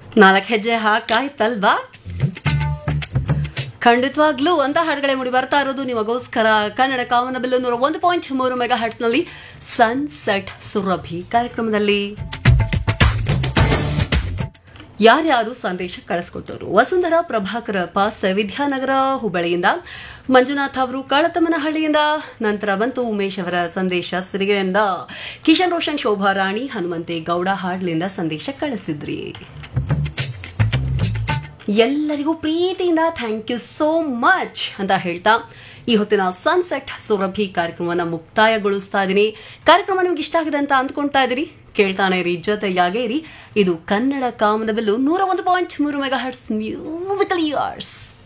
ನಾಲ್ಕು ಹೆಜ್ಜೆ ಹಾಕಾಯ್ತಲ್ವಾ? ಖಂಡಿತವಾಗ್ಲೂ ಅಂತ ಹಾಡುಗಳೇ ಮುಡಿ ಬರ್ತಾ ಇರೋದು ನಿಮಗೋಸ್ಕರ ಕನ್ನಡ ಕಾಮನಬಿಲ್ಲು 101.3 ಮೆಗಾ ಹರ್ಟ್ಸ್ನಲ್ಲಿ ಸನ್ಸೆಟ್ ಸುರಭಿ ಕಾರ್ಯಕ್ರಮದಲ್ಲಿ. ಯಾರ್ಯಾರು ಸಂದೇಶ ಕಳಿಸ್ಕೊಟ್ಟರು? ವಸುಂಧರಾ ಪ್ರಭಾಕರ ಪಾಸ್ ವಿದ್ಯಾನಗರ ಹುಬ್ಬಳ್ಳಿಯಿಂದ, ಮಂಜುನಾಥ್ ಅವರು ಕಳತಮ್ಮನಹಳ್ಳಿಯಿಂದ, ನಂತರ ಬಂತು ಉಮೇಶ್ ಅವರ ಸಂದೇಶ ಸಿರಿಗೆರೆಯಿಂದ, ಕಿಶನ್ ರೋಷನ್, ಶೋಭಾ ರಾಣಿ, ಹನುಮಂತೇಗೌಡ ಹಾಡ್ಲಿಂದ ಸಂದೇಶ ಕಳಿಸಿದ್ರಿ. ಎಲ್ಲರಿಗೂ ಪ್ರೀತಿಯಿಂದ ಥ್ಯಾಂಕ್ ಯು ಸೋ ಮಚ್ ಅಂತ ಹೇಳ್ತಾ ಈ ಹೊತ್ತಿನ ಸನ್ಸೆಟ್ ಸುರಭಿ ಕಾರ್ಯಕ್ರಮವನ್ನು ಮುಕ್ತಾಯಗೊಳಿಸ್ತಾ ಇದ್ದೀನಿ. ಕಾರ್ಯಕ್ರಮ ನಿಮ್ಗೆ ಇಷ್ಟ ಆಗಿದೆ ಅಂತ ಅಂದ್ಕೊಳ್ತಾ ಇದ್ದೀರಿ. ಕೇಳ್ತಾನೆ ಇರಿ, ಜೊತೆಯಾಗೇ ಇರಿ. ಇದು ಕನ್ನಡ ಕಾಮನಬಿಲ್ಲು 101.3 ಮೆಗಾ ಹರ್ಟ್ಸ್ ಮ್ಯೂಸಿಕಲ್ ಇಯರ್ಸ್.